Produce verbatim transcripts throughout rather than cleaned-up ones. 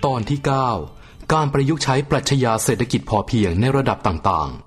ตอนที่เก้าการประยุกต์ใช้ปรัชญาเศรษฐกิจพอเพียงในระดับต่าง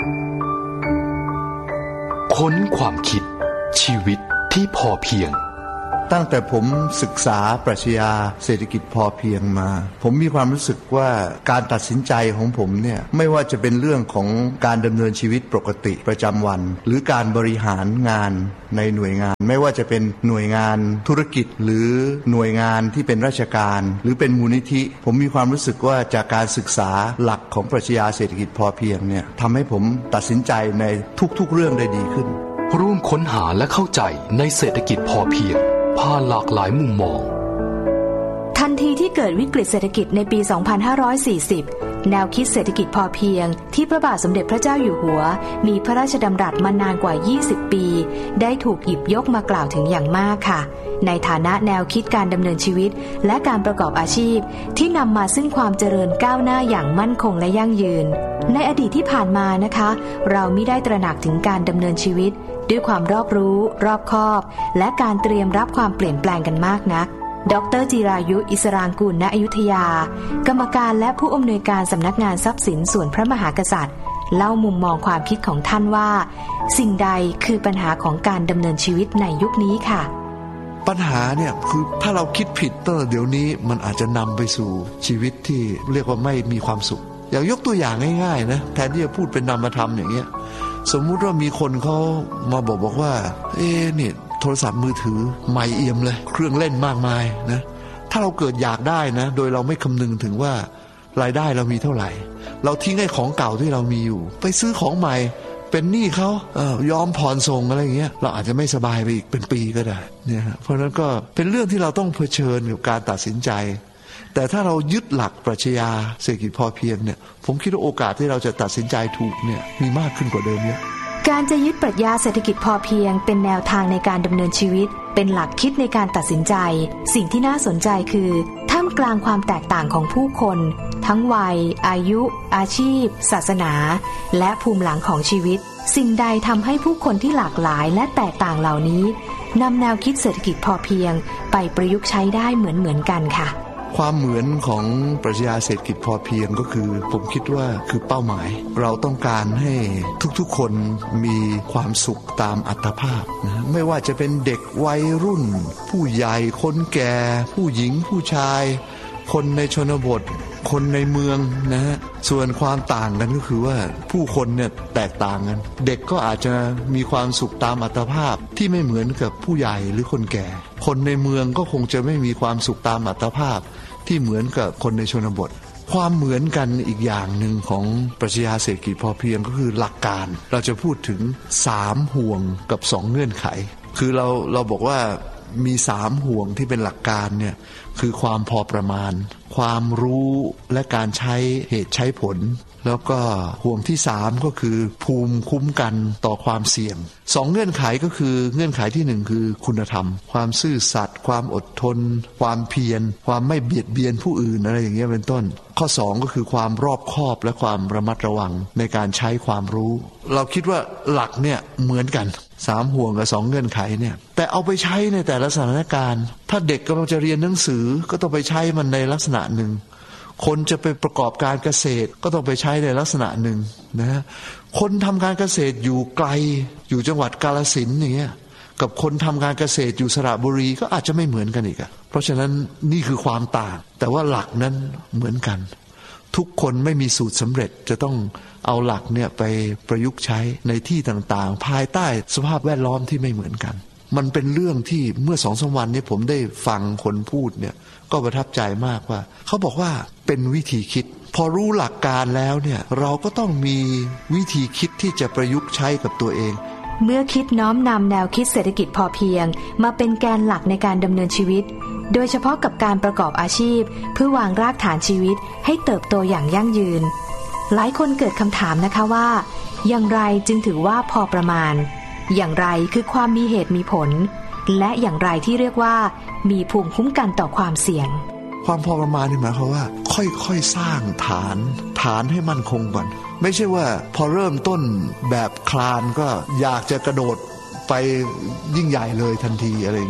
ๆค้นความคิดชีวิตที่พอเพียงตั้งแต่ผมศึกษาปรัชญาเศรษฐกิจพอเพียงมาผมมีความรู้สึกว่าการตัดสินใจของผมเนี่ยไม่ว่าจะเป็นเรื่องของการดำเนินชีวิตปกติประจำวันหรือการบริหารงานในหน่วยงานไม่ว่าจะเป็นหน่วยงานธุรกิจหรือหน่วยงานที่เป็นราชการหรือเป็นมูลนิธิผมมีความรู้สึกว่าจากการศึกษาหลักของปรัชญาเศรษฐกิจพอเพียงเนี่ยทำให้ผมตัดสินใจในทุกๆเรื่องได้ดีขึ้นร่วมค้นหาและเข้าใจในเศรษฐกิจพอเพียงผ่านหลากหลายมุมมองทันทีที่เกิดวิกฤตเศรษฐกิจในปี สองพันห้าร้อยสี่สิบ แนวคิดเศรษฐกิจพอเพียงที่พระบาทสมเด็จพระเจ้าอยู่หัวมีพระราชดำรัสมานานกว่า ยี่สิบ ปีได้ถูกหยิบยกมากล่าวถึงอย่างมากค่ะในฐานะแนวคิดการดำเนินชีวิตและการประกอบอาชีพที่นำมาซึ่งความเจริญก้าวหน้าอย่างมั่นคงและยั่งยืนในอดีตที่ผ่านมานะคะเรามิได้ตระหนักถึงการดำเนินชีวิตด้วยความรอบรู้รอบคอบและการเตรียมรับความเปลี่ยนแปลงกันมากนักดร.จิรายุอิสรางกูลณอยุธยากรรมการและผู้อำนวยการสำนักงานทรัพย์สินส่วนพระมหากษัตริย์เล่ามุมมองความคิดของท่านว่าสิ่งใดคือปัญหาของการดำเนินชีวิตในยุคนี้ค่ะปัญหาเนี่ยคือถ้าเราคิดผิดตั้งแต่เดี๋ยวนี้มันอาจจะนำไปสู่ชีวิตที่เรียกว่าไม่มีความสุขอย่างยกตัวอย่างง่ายๆนะแทนที่จะพูดเป็นนามธรรมอย่างเงี้ยสมมุติว่ามีคนเขามาบอกบอกว่าเอ๊ะเนี่ยโทรศัพท์มือถือใหม่เอี่ยมเลยเครื่องเล่นมากมายนะถ้าเราเกิดอยากได้นะโดยเราไม่คำนึงถึงว่ารายได้เรามีเท่าไหร่เราทิ้งไอ้ของเก่าที่เรามีอยู่ไปซื้อของใหม่เป็นหนี้เขาเอ่อยอมผ่อนส่งอะไรอย่างเงี้ยเราอาจจะไม่สบายไปอีกเป็นปีก็ได้เนี่ยเพราะนั้นก็เป็นเรื่องที่เราต้องเผชิญกับการตัดสินใจแต่ถ้าเรายึดหลักปรัชญาเศรษฐกิจพอเพียงเนี่ยผมคิดว่าโอกาสที่เราจะตัดสินใจถูกเนี่ยมีมากขึ้นกว่าเดิมเยอะการจะยึดปรัชญาเศรษฐกิจพอเพียงเป็นแนวทางในการดำเนินชีวิตเป็นหลักคิดในการตัดสินใจสิ่งที่น่าสนใจคือท่ามกลางความแตกต่างของผู้คนทั้งวัยอายุอาชีพศาสนาและภูมิหลังของชีวิตสิ่งใดทำให้ผู้คนที่หลากหลายและแตกต่างเหล่านี้นำแนวคิดเศรษฐกิจพอเพียงไปประยุกต์ใช้ได้เหมือนๆกันค่ะความเหมือนของปรัชญาเศรษฐกิจพอเพียงก็คือผมคิดว่าคือเป้าหมายเราต้องการให้ทุกๆคนมีความสุขตามอัตภาพนะไม่ว่าจะเป็นเด็กวัยรุ่นผู้ใหญ่คนแก่ผู้หญิงผู้ชายคนในชนบทคนในเมืองนะฮะส่วนความต่างกันก็คือว่าผู้คนเนี่ยแตกต่างกันเด็กก็อาจจะมีความสุขตามอัตภาพที่ไม่เหมือนกับผู้ใหญ่หรือคนแก่คนในเมืองก็คงจะไม่มีความสุขตามอัตภาพที่เหมือนกับคนในชนบทความเหมือนกันอีกอย่างหนึ่งของปรัชญาเศรษฐกิจพอเพียงก็คือหลักการเราจะพูดถึงสามห่วงกับสองเงื่อนไขคือเราเราบอกว่ามีสามห่วงที่เป็นหลักการเนี่ยคือความพอประมาณความรู้และการใช้เหตุใช้ผลแล้วก็ห่วงที่สามก็คือภูมิคุ้มกันต่อความเสี่ยงสองเงื่อนไขก็คือเงื่อนไขที่หนึ่งคือคุณธรรมความซื่อสัตย์ความอดทนความเพียรความไม่เบียดเบียนผู้อื่นอะไรอย่างเงี้ยเป็นต้นข้อสองก็คือความรอบคอบและความระมัดระวังในการใช้ความรู้เราคิดว่าหลักเนี่ยเหมือนกันสามห่วงกับสองเงื่อนไขเนี่ยแต่เอาไปใช้ในแต่ละสถานการณ์ถ้าเด็กกำลังจะเรียนหนังสือก็ต้องไปใช้มันในลักษณะหนึ่งคนจะไปประกอบการเกษตรก็ต้องไปใช้ในลักษณะหนึ่งนะคนทำการเกษตรอยู่ไกลอยู่จังหวัดกาฬสินธุ์อย่างเงี้ยกับคนทำการเกษตรอยู่สระบุรีก็อาจจะไม่เหมือนกันอีกอ่ะเพราะฉะนั้นนี่คือความต่างแต่ว่าหลักนั้นเหมือนกันทุกคนไม่มีสูตรสำเร็จจะต้องเอาหลักเนี่ยไปประยุกต์ใช้ในที่ต่างๆภายใต้สภาพแวดล้อมที่ไม่เหมือนกันมันเป็นเรื่องที่เมื่อสองสามวันนี้ผมได้ฟังคนพูดเนี่ยก็ประทับใจมากว่าเขาบอกว่าเป็นวิธีคิดพอรู้หลักการแล้วเนี่ยเราก็ต้องมีวิธีคิดที่จะประยุกต์ใช้กับตัวเองเมื่อคิดน้อมนำแนวคิดเศรษฐกิจพอเพียงมาเป็นแกนหลักในการดำเนินชีวิตโดยเฉพาะกับการประกอบอาชีพเพื่อวางรากฐานชีวิตให้เติบโตอย่างยั่งยืนหลายคนเกิดคำถามนะคะว่าอย่างไรจึงถือว่าพอประมาณอย่างไรคือความมีเหตุมีผลและอย่างไรที่เรียกว่ามีภูมิคุ้มกันต่อความเสี่ยงความพอประมาณนี่หมายความว่าค่อยๆสร้างฐานฐานให้มั่นคงก่อนไม่ใช่ว่าพอเริ่มต้นแบบคลานก็อยากจะกระโดดไปยิ่งใหญ่เลยทันทีอะไรเงี้ย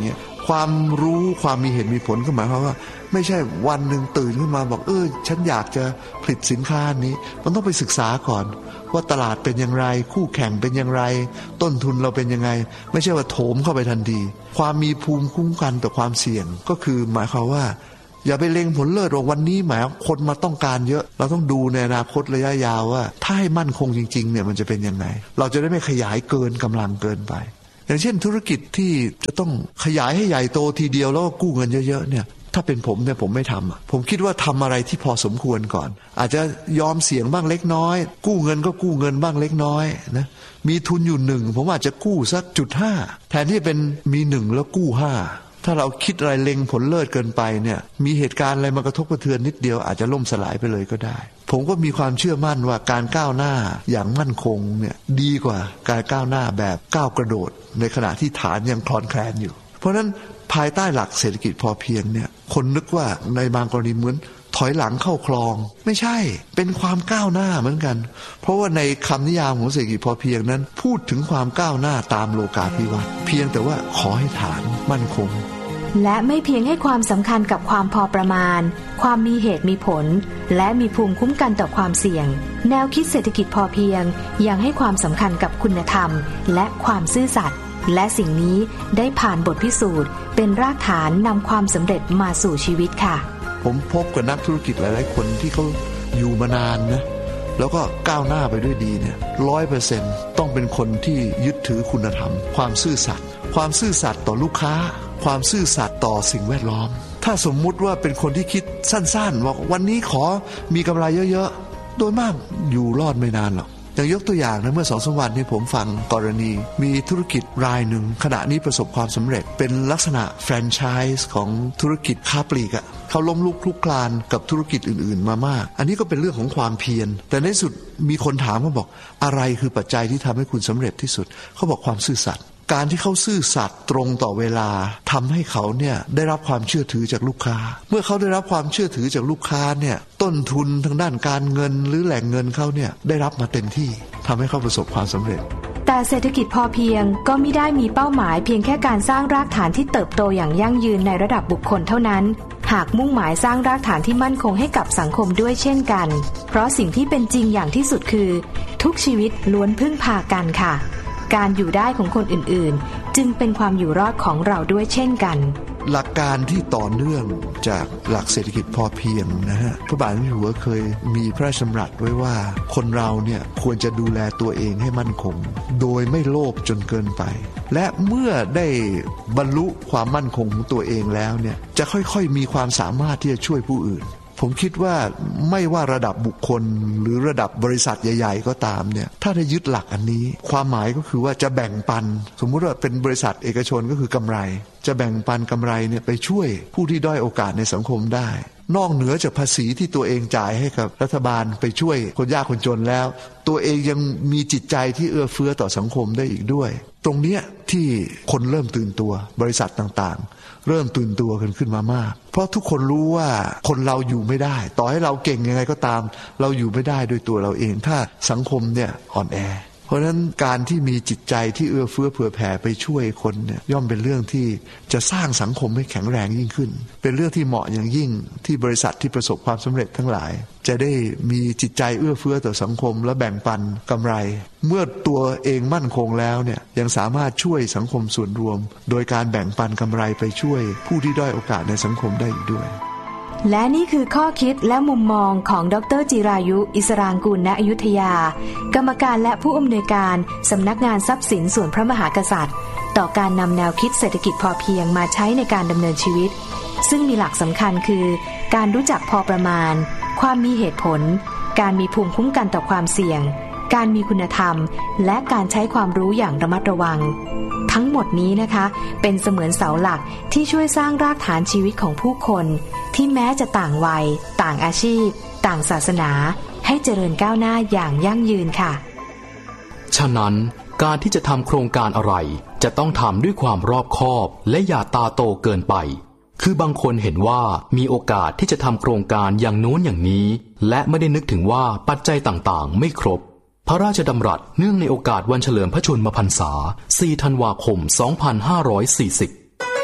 ความรู้ความมีเหตุมีผลก็หมายความว่าไม่ใช่วันหนึ่งตื่นขึ้นมาบอกเออฉันอยากจะผลิตสินค้านี้มันต้องไปศึกษาก่อนว่าตลาดเป็นอย่างไรคู่แข่งเป็นอย่างไรต้นทุนเราเป็นยังไงไม่ใช่ว่าโถมเข้าไปทันทีความมีภูมิคุ้มกันต่อความเสี่ยงก็คือหมายความว่าอย่าไปเล็งผลเลิศว่าวันนี้หมายคนมาต้องการเยอะเราต้องดูในอนาคตระยะยาวว่าถ้าให้มั่นคงจริงๆเนี่ยมันจะเป็นยังไงเราจะได้ไม่ขยายเกินกำลังเกินไปอย่างเช่นธุรกิจที่จะต้องขยายให้ใหญ่โตทีเดียวแล้วก็กู้เงินเยอะๆเนี่ยถ้าเป็นผมเนี่ยผมไม่ทำผมคิดว่าทำอะไรที่พอสมควรก่อนอาจจะยอมเสี่ยงบ้างเล็กน้อยกู้เงินก็กู้เงินบ้างเล็กน้อยนะมีทุนอยู่หนึ่งผมอาจจะกู้สักจุดห้าแทนที่เป็นมีหนึ่งแล้วกู้ห้าถ้าเราคิดอะไรเล็งผลเลิศเกินไปเนี่ยมีเหตุการณ์อะไรมากระทบกระเทือนนิดเดียวอาจจะล่มสลายไปเลยก็ได้ผมก็มีความเชื่อมั่นว่าการก้าวหน้าอย่างมั่นคงเนี่ยดีกว่าการก้าวหน้าแบบก้าวกระโดดในขณะที่ฐานยังคลอนแคลนอยู่เพราะฉะนั้นภายใต้หลักเศรษฐกิจพอเพียงเนี่ยคนนึกว่าในบางกรณีเหมือนถอยหลังเข้าคลองไม่ใช่เป็นความก้าวหน้าเหมือนกันเพราะว่าในคำนิยามของเศรษฐกิจพอเพียงนั้นพูดถึงความก้าวหน้าตามโลกาภิวัตน์เพียงแต่ว่าขอให้ฐานมั่นคงและไม่เพียงให้ความสำคัญกับความพอประมาณความมีเหตุมีผลและมีภูมิคุ้มกันต่อความเสี่ยงแนวคิดเศรษฐกิจพอเพียงยังให้ความสำคัญกับคุณธรรมและความซื่อสัตย์และสิ่งนี้ได้ผ่านบทพิสูจน์เป็นรากฐานนำความสำเร็จมาสู่ชีวิตค่ะผมพบกับนักธุรกิจหลายๆคนที่เขาอยู่มานานนะแล้วก็ก้าวหน้าไปด้วยดีเนี่ยร้อยเปอร์เซ็นต์ต้องเป็นคนที่ยึดถือคุณธรรมความซื่อสัตย์ความซื่อสัตย์ต่อลูกค้าความซื่อสัตย์ต่อสิ่งแวดล้อมถ้าสมมุติว่าเป็นคนที่คิดสั้นๆว่าวันนี้ขอมีกำไรเยอะๆโดยมากอยู่รอดไม่นานหรอกอย่างยกตัวอย่างนะเมื่อสองสามวันนี้ผมฟังกรณีมีธุรกิจรายหนึ่งขณะนี้ประสบความสำเร็จเป็นลักษณะแฟรนไชส์ของธุรกิจค้าปลีกอะเขาล้มลุกคลุกคลานกับธุรกิจอื่นๆมามากอันนี้ก็เป็นเรื่องของความเพียรแต่ในสุดมีคนถามเขาบอกอะไรคือปัจจัยที่ทำให้คุณสำเร็จที่สุดเขาบอกความซื่อสัตย์การที่เขาซื่อสัตย์ตรงต่อเวลาทำให้เขาเนี่ยได้รับความเชื่อถือจากลูกค้าเมื่อเขาได้รับความเชื่อถือจากลูกค้าเนี่ยต้นทุนทางด้านการเงินหรือแหล่งเงินเขาเนี่ยได้รับมาเต็มที่ทำให้เขาประสบความสำเร็จแต่เศรษฐกิจพอเพียงก็ไม่ได้มีเป้าหมายเพียงแค่การสร้างรากฐานที่เติบโตอย่างยั่งยืนในระดับบุคคลเท่านั้นหากมุ่งหมายสร้างรากฐานที่มั่นคงให้กับสังคมด้วยเช่นกันเพราะสิ่งที่เป็นจริงอย่างที่สุดคือทุกชีวิตล้วนพึ่งพากันค่ะการอยู่ได้ของคนอื่นๆจึงเป็นความอยู่รอดของเราด้วยเช่นกันหลักการที่ต่อเนื่องจากหลักเศรษฐกิจพอเพียงนะฮะพระบาทสมเด็จหัวเคยมีพระราชดำรัสไว้ว่าคนเราเนี่ยควรจะดูแลตัวเองให้มั่นคงโดยไม่โลภจนเกินไปและเมื่อได้บรรลุความมั่นคงของตัวเองแล้วเนี่ยจะค่อยๆมีความสามารถที่จะช่วยผู้อื่นผมคิดว่าไม่ว่าระดับบุคคลหรือระดับบริษัทใหญ่ๆก็ตามเนี่ยถ้าได้ยึดหลักอันนี้ความหมายก็คือว่าจะแบ่งปันสมมุติว่าเป็นบริษัทเอกชนก็คือกำไรจะแบ่งปันกำไรเนี่ยไปช่วยผู้ที่ด้อยโอกาสในสังคมได้นอกเหนือจากภาษีที่ตัวเองจ่ายให้กับรัฐบาลไปช่วยคนยากคนจนแล้วตัวเองยังมีจิตใจที่เอื้อเฟื้อต่อสังคมได้อีกด้วยตรงเนี้ยที่คนเริ่มตื่นตัวบริษัทต่างๆเริ่มตื่นตัวกันขึ้นมามากเพราะทุกคนรู้ว่าคนเราอยู่ไม่ได้ต่อให้เราเก่งยังไงก็ตามเราอยู่ไม่ได้ด้วยตัวเราเองถ้าสังคมเนี่ยอ่อนแอเพราะฉะนั้นการที่มีจิตใจที่เอื้อเฟื้อเผื่อแผ่ไปช่วยคนเนี่ยย่อมเป็นเรื่องที่จะสร้างสังคมให้แข็งแรงยิ่งขึ้นเป็นเรื่องที่เหมาะอย่างยิ่งที่บริษัทที่ประสบความสำเร็จทั้งหลายจะได้มีจิตใจเอื้อเฟื้อต่อสังคมและแบ่งปันกำไรเมื่อตัวเองมั่นคงแล้วเนี่ยยังสามารถช่วยสังคมส่วนรวมโดยการแบ่งปันกำไรไปช่วยผู้ที่ด้อยโอกาสในสังคมได้อีกด้วยและนี่คือข้อคิดและมุมมองของดร.จิรายุอิสรางกูลณอยุธยากรรมการและผู้อำนวยการสำนักงานทรัพย์สินส่วนพระมหากษัตริย์ต่อการนำแนวคิดเศรษฐกิจพอเพียงมาใช้ในการดำเนินชีวิตซึ่งมีหลักสำคัญคือการรู้จักพอประมาณความมีเหตุผลการมีภูมิคุ้มกันต่อความเสี่ยงการมีคุณธรรมและการใช้ความรู้อย่างระมัดระวังทั้งหมดนี้นะคะเป็นเสมือนเสาหลักที่ช่วยสร้างรากฐานชีวิตของผู้คนที่แม้จะต่างวัยต่างอาชีพต่างศาสนาให้เจริญก้าวหน้าอย่างยั่งยืนค่ะฉะนั้นการที่จะทำโครงการอะไรจะต้องทำด้วยความรอบคอบและอย่าตาโตเกินไปคือบางคนเห็นว่ามีโอกาสที่จะทำโครงการอย่างโน้นอย่างนี้และไม่ได้นึกถึงว่าปัจจัยต่างๆไม่ครบพระราชดำรัสเนื่องในโอกาสวันเฉลิมพระชนมพรรษาสี่ธันวาคมสองพันห้าร้อยสี่สิบ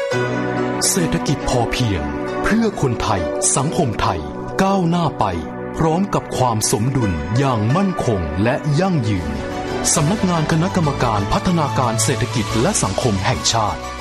เศรษฐกิจพอเพียงเพื่อคนไทยสังคมไทยก้าวหน้าไปพร้อมกับความสมดุลอย่างมั่นคงและยั่งยืนสำนักงานคณะกรรมการพัฒนาการเศรษฐกิจและสังคมแห่งชาติ